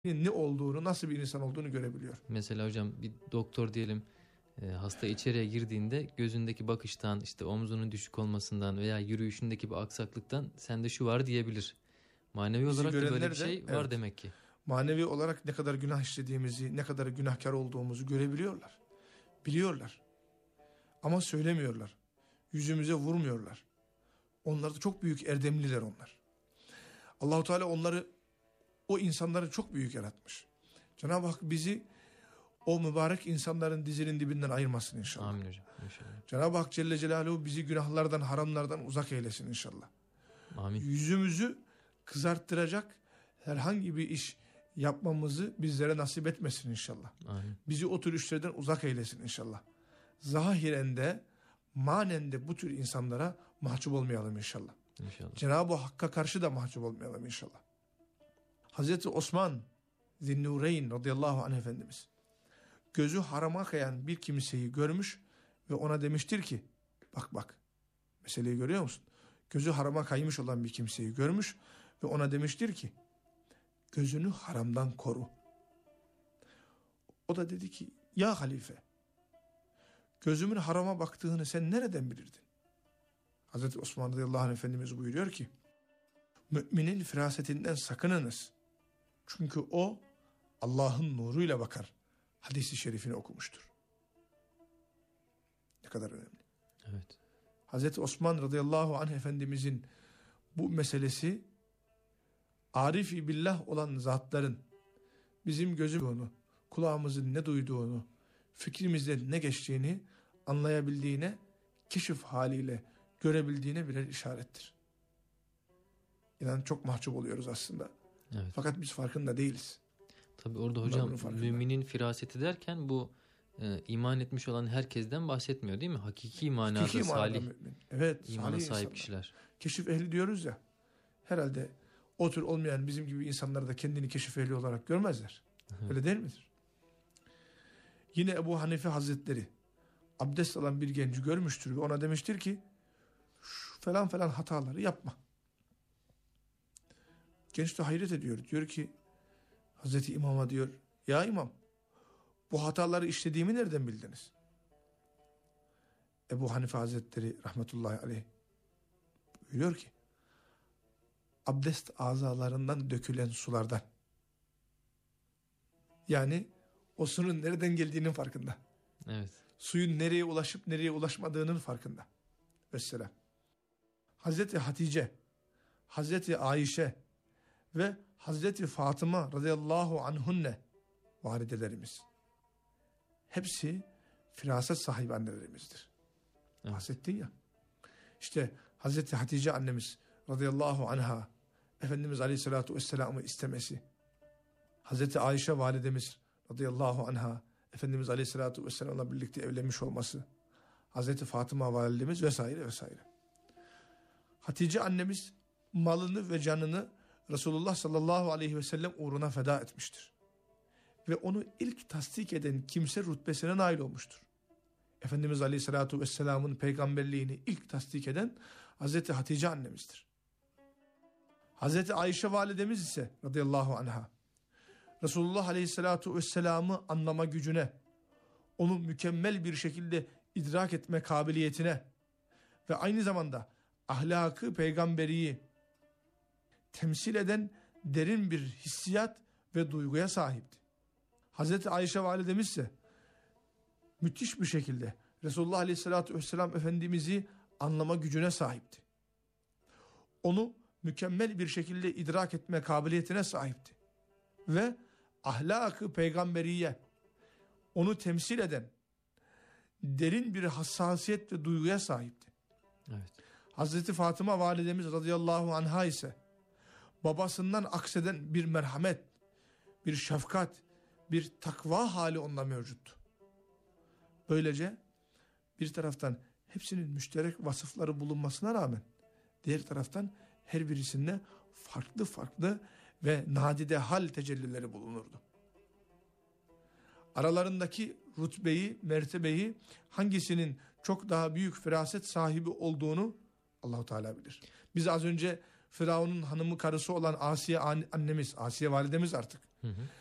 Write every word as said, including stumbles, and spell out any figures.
ne olduğunu, nasıl bir insan olduğunu görebiliyor. Mesela hocam bir doktor diyelim e, hasta içeriye girdiğinde gözündeki bakıştan, işte omzunun düşük olmasından veya yürüyüşündeki bir aksaklıktan sende şu var diyebilir. Manevi Bizi olarak da böyle görenler bir de, şey var evet, demek ki. manevi olarak ne kadar günah işlediğimizi, ne kadar günahkar olduğumuzu görebiliyorlar. Biliyorlar. Ama söylemiyorlar. Yüzümüze vurmuyorlar. Onlar da çok büyük erdemliler onlar. Allah-u Teala onları, o insanları çok büyük yaratmış. Cenab-ı Hak bizi o mübarek insanların dizinin dibinden ayırmasın inşallah. Amin hocam. İnşallah. Cenab-ı Hak Celle Celaluhu bizi günahlardan, haramlardan uzak eylesin inşallah. Amin. Yüzümüzü kızarttıracak herhangi bir iş yapmamızı bizlere nasip etmesin inşallah. Amin. Bizi o tür işlerden uzak eylesin inşallah. Zahiren de, manen de bu tür insanlara mahcup olmayalım inşallah. İnşallah. Cenab-ı Hakk'a karşı da mahcup olmayalım inşallah. Hazreti Osman Zinnureyn radıyallahu anh Efendimiz gözü harama kayan bir kimseyi görmüş ve ona demiştir ki, bak bak meseleyi görüyor musun? Gözü harama kaymış olan bir kimseyi görmüş ve ona demiştir ki, gözünü haramdan koru. O da dedi ki, ya halife, gözümün harama baktığını sen nereden bilirdin? Hazreti Osman radıyallahu anh Efendimiz buyuruyor ki, müminin firasetinden sakınınız. Çünkü o Allah'ın nuruyla bakar. Hadis-i şerifini okumuştur. Ne kadar önemli. Evet. Hazreti Osman radıyallahu anh Efendimizin bu meselesi, arifi billah olan zatların bizim gözümüzü, kulağımızın ne duyduğunu, fikrimizde ne geçtiğini anlayabildiğine, keşif haliyle görebildiğine birer işarettir. İnan çok mahcup oluyoruz aslında. Evet. Fakat biz farkında değiliz. Tabii orada hocam müminin firaseti derken bu e, iman etmiş olan herkesten bahsetmiyor değil mi? Hakiki manada Hakiki salih mümin. Evet, imana salih sahip insanlar. kişiler. Keşif ehli diyoruz ya. Herhalde o tür olmayan bizim gibi insanlar da kendini keşif ehli olarak görmezler. Öyle değil midir? Yine Ebu Hanife Hazretleri abdest alan bir genci görmüştür ve ona demiştir ki, şu falan falan hataları yapma. Genç de hayret ediyor. Diyor ki Hazreti İmam'a, diyor, ya İmam, bu hataları işlediğimi nereden bildiniz? Ebu Hanife Hazretleri rahmetullahi aleyh buyuruyor ki, abdest azalarından dökülen sulardan. Yani o suyun nereden geldiğinin farkında. Evet. Suyun nereye ulaşıp nereye ulaşmadığının farkında. Vesselam. Hazreti Hatice, Hazreti Ayşe ve Hazreti Fatıma radıyallahu anhunne validelerimiz. Hepsi firaset sahibi annelerimizdir. Evet. Bahsettin ya. İşte Hazreti Hatice annemiz radıyallahu anha, Efendimiz aleyhissalatu vesselam'ı istemesi. Hazreti Ayşe validemiz radıyallahu anha, Efendimiz aleyhissalatu vesselam'la birlikte evlenmiş olması. Hazreti Fatıma validemiz vesaire vesaire. Hatice annemiz malını ve canını Resulullah sallallahu aleyhi ve sellem uğruna feda etmiştir. Ve onu ilk tasdik eden kimse rütbesine nail olmuştur. Efendimiz aleyhissalatu vesselamın peygamberliğini ilk tasdik eden Hazreti Hatice annemizdir. Hazreti Ayşe validemiz ise radıyallahu anha, Resulullah aleyhissalatu vesselamı anlama gücüne, onu mükemmel bir şekilde idrak etme kabiliyetine ve aynı zamanda ahlakı peygamberiyi temsil eden derin bir hissiyat ve duyguya sahipti. Hazreti Ayşe validemiz ise müthiş bir şekilde Resulullah aleyhissalatu vesselam Efendimiz'i anlama gücüne sahipti. Onu mükemmel bir şekilde idrak etme kabiliyetine sahipti. Ve ahlakı peygamberiye, onu temsil eden derin bir hassasiyet ve duyguya sahipti. Evet. Hazreti Fatıma validemiz radıyallahu anha ise babasından akseden bir merhamet, bir şefkat, bir takva hali onda mevcuttu. Böylece bir taraftan hepsinin müşterek vasıfları bulunmasına rağmen diğer taraftan her birisinde farklı farklı ve nadide hal tecellileri bulunurdu. Aralarındaki rütbeyi, mertebeyi, hangisinin çok daha büyük firaset sahibi olduğunu Allah-u Teala bilir. Biz az önce Firavun'un hanımı, karısı olan Asiye annemiz, Asiye validemiz artık Hı hı.